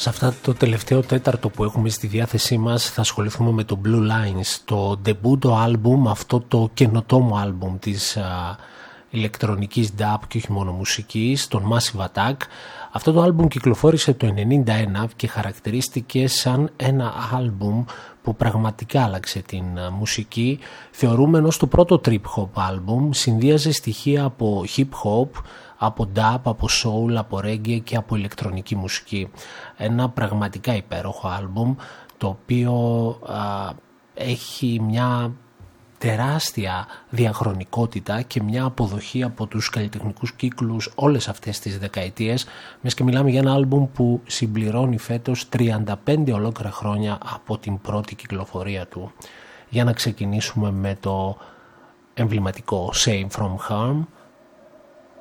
Σε αυτό το τελευταίο τέταρτο που έχουμε στη διάθεσή μας θα ασχοληθούμε με το Blue Lines, το ντεμπούτο άλμπουμ, αυτό το καινοτόμο άλμπουμ της ηλεκτρονικής dub και όχι μόνο μουσικής, τον Massive Attack. Αυτό το άλμπουμ κυκλοφόρησε το 1991 και χαρακτηρίστηκε σαν ένα άλμπουμ που πραγματικά άλλαξε την μουσική, θεωρούμενο το πρώτο trip hop άλμπουμ. Συνδύαζε στοιχεία από hip hop, από dub, από soul, από reggae και από ηλεκτρονική μουσική. Ένα πραγματικά υπέροχο άλμπουμ, το οποίο έχει μια τεράστια διαχρονικότητα και μια αποδοχή από τους καλλιτεχνικούς κύκλους όλες αυτές τις δεκαετίες, μιας και μιλάμε για ένα άλμπουμ που συμπληρώνει φέτος 35 ολόκληρα χρόνια από την πρώτη κυκλοφορία του. Για να ξεκινήσουμε με το εμβληματικό Save From Harm.